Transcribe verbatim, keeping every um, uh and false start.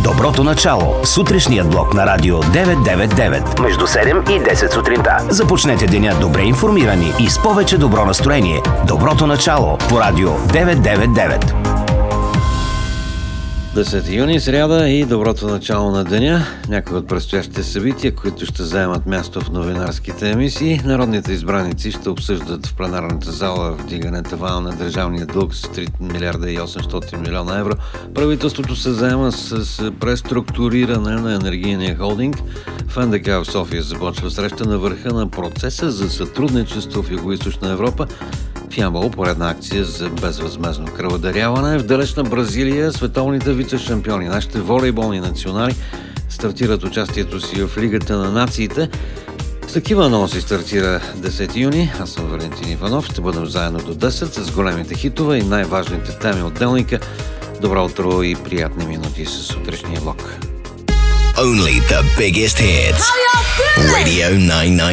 Доброто начало. Сутрешният блок на Радио деветстотин деветдесет и девет. Между седем и десет сутринта. Започнете деня добре информирани и с повече добро настроение. Доброто начало по Радио деветстотин деветдесет и девет. десети юни, сряда и доброто начало на деня. Някои от предстоящите събития, които ще заемат място в новинарските емисии. Народните избраници ще обсъждат в пленарната зала вдигане тавана на държавния дълг с три милиарда и осемстотин милиона евро. Правителството се заема с преструктуриране на енергийния холдинг. В НДК в София започва среща на върха на процеса за сътрудничество в Югоизточна Европа. В Ямбол поредна акция за безвъзмездно кръводаряване. В далечна Бразилия световните вице-шампиони, нашите волейболни национали, стартират участието си в Лигата на нациите. С такива анонси стартира десети юни. Аз съм Валентин Иванов. Ще бъдем заедно до десет с големите хитове и най-важните теми от делника. Добро утро и приятни минути с сутрешния блок. Only the biggest hits. Radio деветстотин